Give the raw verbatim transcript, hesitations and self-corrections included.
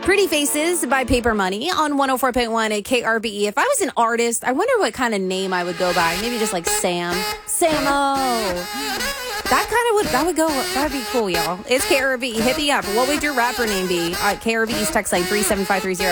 Pretty Faces by Paper Money on one oh four point one at K R B E. If I was an artist, I wonder what kind of name I would go by. Maybe just like Sam. Samo. That kind of would, that would go, that would be cool, y'all. It's K R B E. Hit me up. What would your rapper name be? Uh, K R B E's text line three seven five three zero.